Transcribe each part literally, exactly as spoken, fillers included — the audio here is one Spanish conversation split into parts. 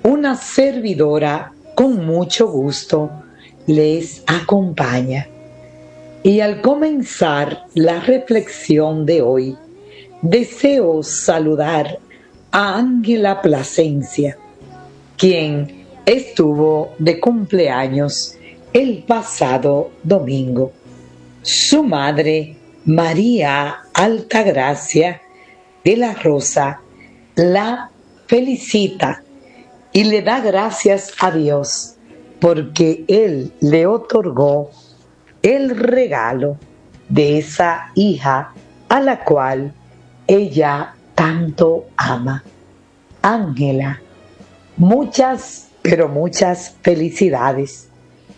una servidora con mucho gusto les acompaña. Y al comenzar la reflexión de hoy, deseo saludar a Ángela Plasencia, quien estuvo de cumpleaños el pasado domingo. Su madre, María Altagracia de la Rosa, la felicita y le da gracias a Dios porque Él le otorgó el regalo de esa hija a la cual ella tanto ama. Ángela, muchas, pero muchas felicidades.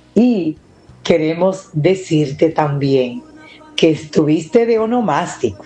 Y queremos decirte también que estuviste de onomástico,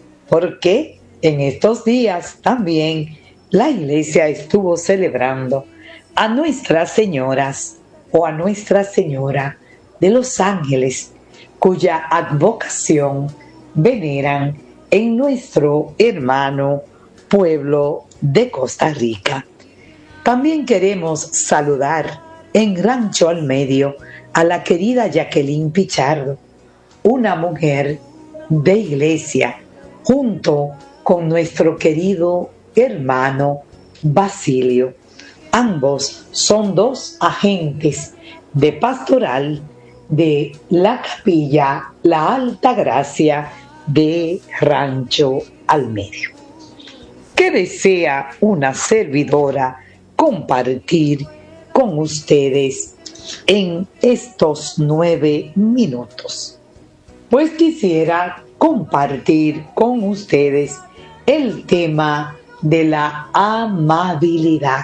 porque en estos días también la iglesia estuvo celebrando a Nuestras Señoras o a Nuestra Señora de los Ángeles, cuya advocación veneran en nuestro hermano pueblo de Costa Rica. También queremos saludar en Rancho al Medio a la querida Jacqueline Pichardo, una mujer de iglesia, junto con nuestro querido hermano Basilio. Ambos son dos agentes de pastoral de la capilla La Altagracia de Rancho al Medio. ¿Qué desea una servidora compartir con ustedes en estos nueve minutos? Pues quisiera compartir con ustedes el tema de la amabilidad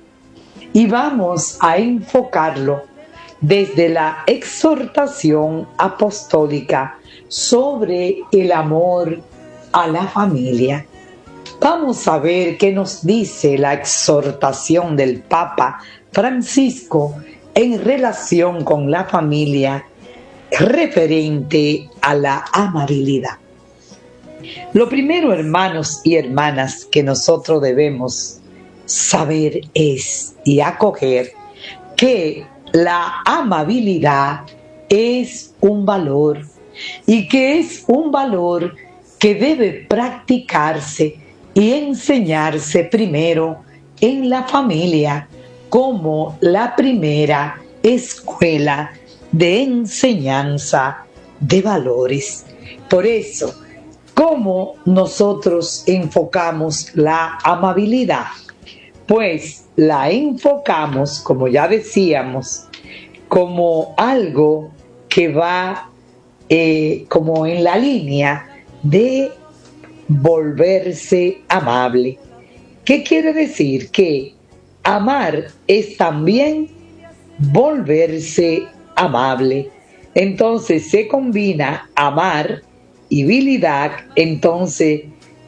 y vamos a enfocarlo desde la exhortación apostólica sobre el amor a la familia. Vamos a ver qué nos dice la exhortación del Papa Francisco en relación con la familia referente a la amabilidad. Lo primero, hermanos y hermanas, que nosotros debemos saber es y acoger que la amabilidad es un valor y que es un valor que debe practicarse y enseñarse primero en la familia como la primera escuela de enseñanza de valores. Por eso, ¿cómo nosotros enfocamos la amabilidad? Pues la enfocamos, como ya decíamos, como algo que va eh, como en la línea de volverse amable. ¿Qué quiere decir? Que amar es también volverse amable. Entonces se combina amar y habilidad, entonces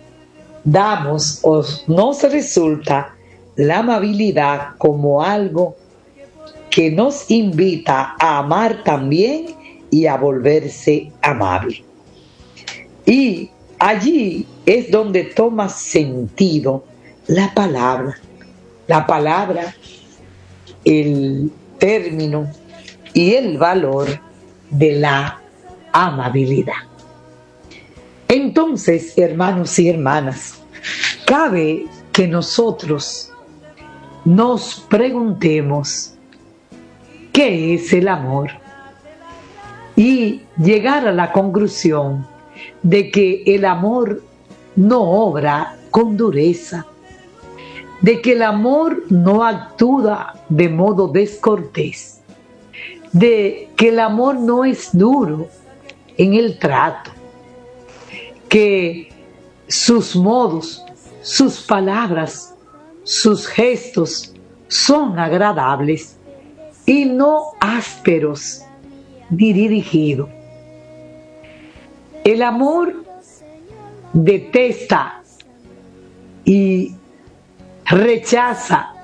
damos o nos resulta la amabilidad como algo que nos invita a amar también y a volverse amable. Y allí es donde toma sentido la palabra, la palabra, el término y el valor de la amabilidad. Entonces, hermanos y hermanas, cabe que nosotros nos preguntemos qué es el amor y llegar a la conclusión de que el amor no obra con dureza, de que el amor no actúa de modo descortés, de que el amor no es duro en el trato, que sus modos, sus palabras, sus gestos son agradables y no ásperos ni dirigidos. El amor detesta y rechaza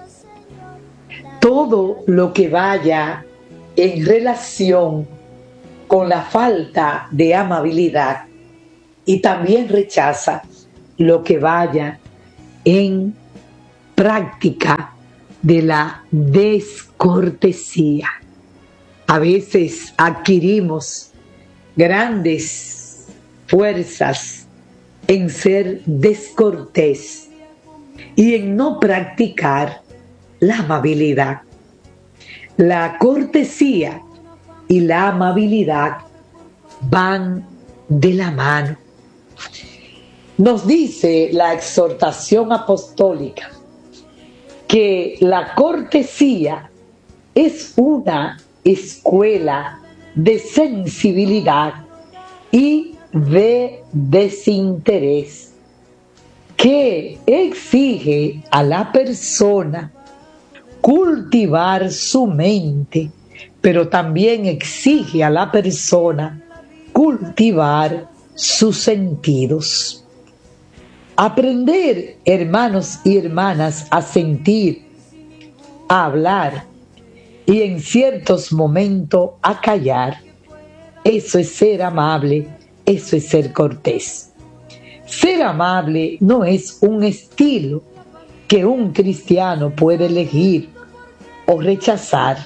todo lo que vaya en relación con la falta de amabilidad y también rechaza lo que vaya en práctica de la descortesía. A veces adquirimos grandes fuerzas en ser descortés y en no practicar la amabilidad. La cortesía y la amabilidad van de la mano. Nos dice la exhortación apostólica que la cortesía es una escuela de sensibilidad y de desinterés que exige a la persona cultivar su mente, pero también exige a la persona cultivar sus sentidos. Aprender, hermanos y hermanas, a sentir, a hablar y en ciertos momentos a callar. Eso es ser amable, eso es ser cortés. Ser amable no es un estilo que un cristiano puede elegir o rechazar.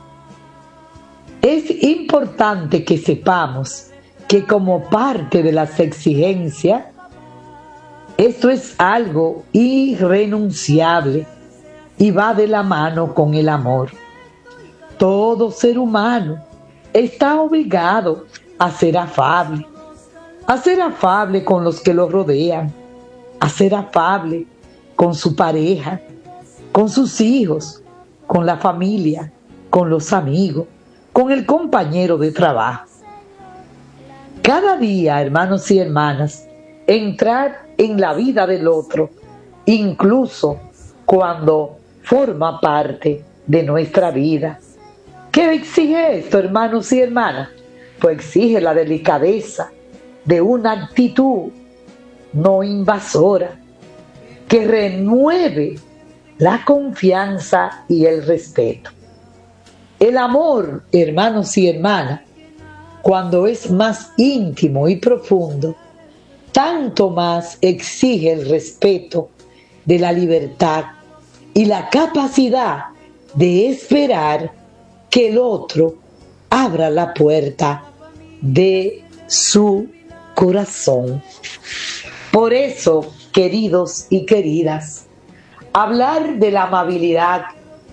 Es importante que sepamos que como parte de las exigencias, esto es algo irrenunciable y va de la mano con el amor. Todo ser humano está obligado a ser afable, a ser afable con los que lo rodean, a ser afable con su pareja, con sus hijos, con la familia, con los amigos, con el compañero de trabajo. Cada día, hermanos y hermanas, entrar en la vida del otro, incluso cuando forma parte de nuestra vida. ¿Qué exige esto, hermanos y hermanas? Pues exige la delicadeza de una actitud no invasora que renueve la confianza y el respeto. El amor, hermanos y hermanas, cuando es más íntimo y profundo, tanto más exige el respeto de la libertad y la capacidad de esperar que el otro abra la puerta de su corazón. Por eso, queridos y queridas, hablar de la amabilidad,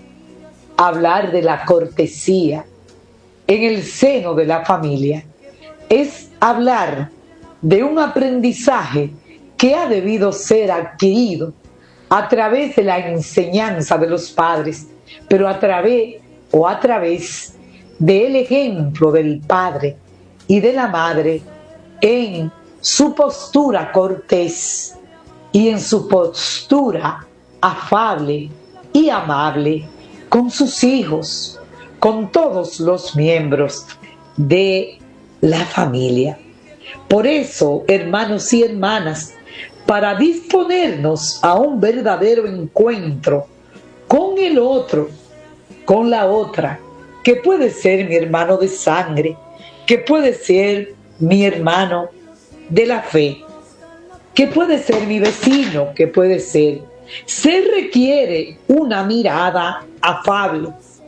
hablar de la cortesía en el seno de la familia es hablar de un aprendizaje que ha debido ser adquirido a través de la enseñanza de los padres, pero a través o a través del ejemplo del padre y de la madre en su postura cortés y en su postura afable y amable con sus hijos, con todos los miembros de la familia. Por eso, hermanos y hermanas, para disponernos a un verdadero encuentro con el otro, con la otra, que puede ser mi hermano de sangre, que puede ser mi hermano de la fe, que puede ser mi vecino, que puede ser, se requiere una mirada afable,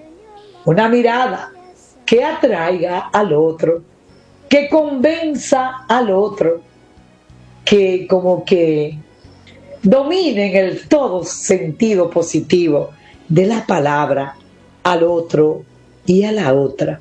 una mirada que atraiga al otro, que convenza al otro, que como que domine en el todo sentido positivo de la palabra al otro y a la otra.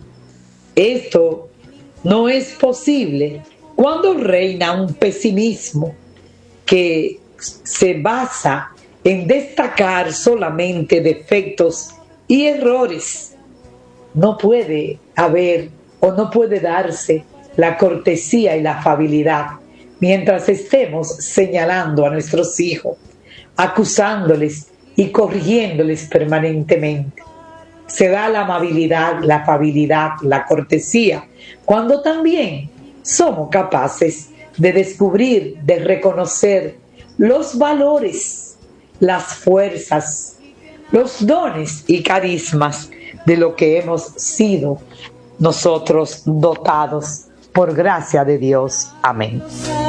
Esto no es posible cuando reina un pesimismo que se basa en destacar solamente defectos y errores. No puede haber o no puede darse la cortesía y la afabilidad mientras estemos señalando a nuestros hijos, acusándoles y corrigiéndoles permanentemente. Se da la amabilidad, la afabilidad, la cortesía, cuando también somos capaces de descubrir, de reconocer los valores, las fuerzas, los dones y carismas de lo que hemos sido nosotros dotados por gracia de Dios. Amén.